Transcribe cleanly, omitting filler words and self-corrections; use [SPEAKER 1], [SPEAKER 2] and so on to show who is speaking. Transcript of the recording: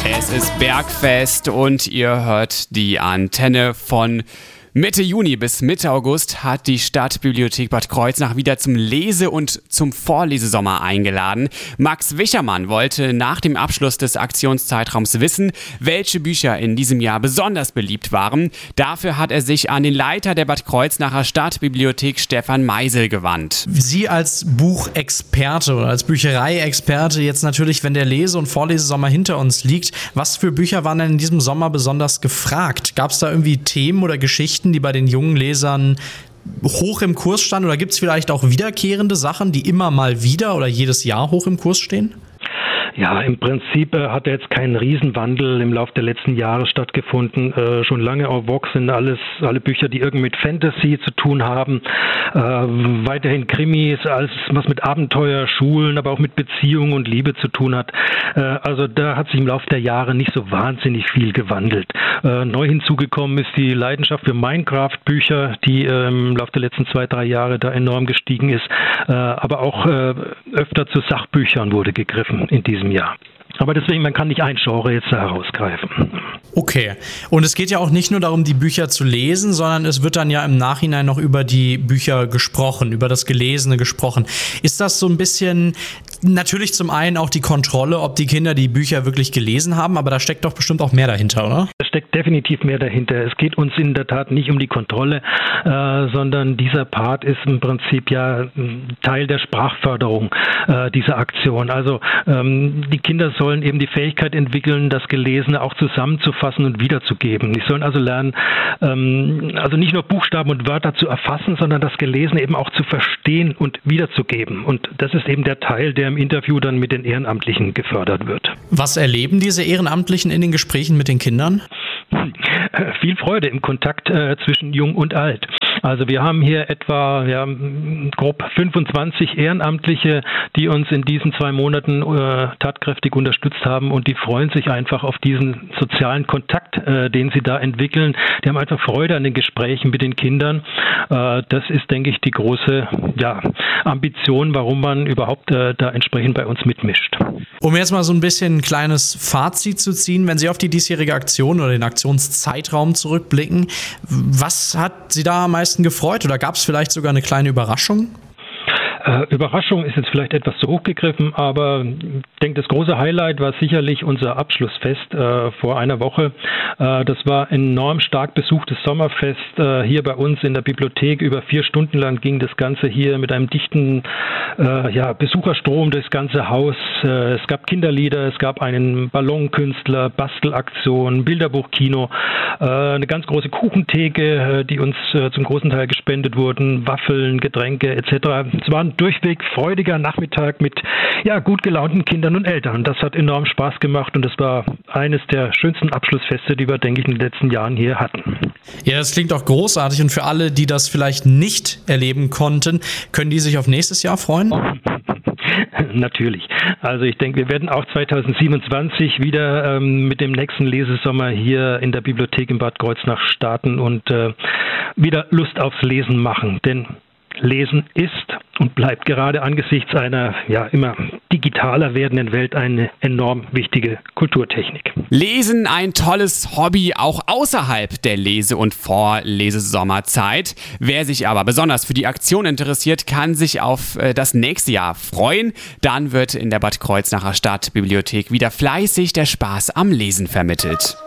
[SPEAKER 1] Es ist Bergfest und ihr hört die Antenne. Von Mitte Juni bis Mitte August hat die Stadtbibliothek Bad Kreuznach wieder zum Lese- und zum Vorlesesommer eingeladen. Max Wichermann wollte nach dem Abschluss des Aktionszeitraums wissen, welche Bücher in diesem Jahr besonders beliebt waren. Dafür hat er sich an den Leiter der Bad Kreuznacher Stadtbibliothek, Stefan Meisel, gewandt.
[SPEAKER 2] Sie als Buchexperte oder als Büchereiexperte jetzt natürlich, wenn der Lese- und Vorlesesommer hinter uns liegt, was für Bücher waren denn in diesem Sommer besonders gefragt? Gab es da irgendwie Themen oder Geschichten, die bei den jungen Lesern hoch im Kurs standen? Oder gibt es vielleicht auch wiederkehrende Sachen, die immer mal wieder oder jedes Jahr hoch im Kurs stehen?
[SPEAKER 3] Ja, im Prinzip hat jetzt kein Riesenwandel im Laufe der letzten Jahre stattgefunden. Schon lange en vogue sind alle Bücher, die irgendwie mit Fantasy zu tun haben. Weiterhin Krimis, alles was mit Abenteuer, Schulen, aber auch mit Beziehung und Liebe zu tun hat. Also da hat sich im Laufe der Jahre nicht so wahnsinnig viel gewandelt. Neu hinzugekommen ist die Leidenschaft für Minecraft-Bücher, die im Laufe der letzten 2-3 Jahre da enorm gestiegen ist. Aber auch öfter zu Sachbüchern wurde gegriffen in diesem Jahr. Aber deswegen, man kann nicht ein Genre jetzt da herausgreifen.
[SPEAKER 2] Okay. Und es geht ja auch nicht nur darum, die Bücher zu lesen, sondern es wird dann ja im Nachhinein noch über die Bücher gesprochen, über das Gelesene gesprochen. Ist das so ein bisschen, natürlich zum einen auch die Kontrolle, ob die Kinder die Bücher wirklich gelesen haben, aber da steckt doch bestimmt auch mehr dahinter, oder?
[SPEAKER 3] Da steckt definitiv mehr dahinter. Es geht uns in der Tat nicht um die Kontrolle, sondern dieser Part ist im Prinzip ja Teil der Sprachförderung dieser Aktion. Also die Kinder sollen eben die Fähigkeit entwickeln, das Gelesene auch zusammenzufassen und wiederzugeben. Die sollen also lernen, also nicht nur Buchstaben und Wörter zu erfassen, sondern das Gelesene eben auch zu verstehen und wiederzugeben. Und das ist eben der Teil, der im Interview dann mit den Ehrenamtlichen gefördert wird.
[SPEAKER 2] Was erleben diese Ehrenamtlichen in den Gesprächen mit den Kindern?
[SPEAKER 3] Viel Freude im Kontakt zwischen Jung und Alt. Also wir haben hier etwa grob 25 Ehrenamtliche, die uns in diesen 2 Monaten tatkräftig unterstützt haben, und die freuen sich einfach auf diesen sozialen Kontakt, den sie da entwickeln. Die haben einfach Freude an den Gesprächen mit den Kindern. Das ist, denke ich, die große Ambition, warum man überhaupt da entsprechend bei uns mitmischt.
[SPEAKER 2] Um jetzt mal so ein bisschen ein kleines Fazit zu ziehen, wenn Sie auf die diesjährige Aktion oder den Aktionszeitraum zurückblicken, was hat Sie da am meisten gefreut, oder gab es vielleicht sogar eine kleine Überraschung?
[SPEAKER 3] Überraschung ist jetzt vielleicht etwas zu hoch gegriffen, aber ich denke, das große Highlight war sicherlich unser Abschlussfest vor einer Woche. Das war ein enorm stark besuchtes Sommerfest hier bei uns in der Bibliothek. Über 4 Stunden lang ging das Ganze hier mit einem dichten Besucherstrom durchs ganze Haus. Es gab Kinderlieder, es gab einen Ballonkünstler, Bastelaktion, Bilderbuchkino, eine ganz große Kuchentheke, die uns zum großen Teil gespendet wurden, Waffeln, Getränke etc. Es war ein durchweg freudiger Nachmittag mit gut gelaunten Kindern und Eltern. Das hat enorm Spaß gemacht, und das war eines der schönsten Abschlussfeste, die wir, denke ich, in den letzten Jahren hier hatten.
[SPEAKER 2] Ja, das klingt auch großartig, und für alle, die das vielleicht nicht erleben konnten, können die sich auf nächstes Jahr freuen?
[SPEAKER 3] Natürlich. Also ich denke, wir werden auch 2027 wieder mit dem nächsten Lesesommer hier in der Bibliothek in Bad Kreuznach starten und wieder Lust aufs Lesen machen. Denn Lesen ist und bleibt gerade angesichts einer immer digitaler werdenden Welt eine enorm wichtige Kulturtechnik.
[SPEAKER 1] Lesen, ein tolles Hobby, auch außerhalb der Lese- und Vorlesesommerzeit. Wer sich aber besonders für die Aktion interessiert, kann sich auf das nächste Jahr freuen. Dann wird in der Bad Kreuznacher Stadtbibliothek wieder fleißig der Spaß am Lesen vermittelt.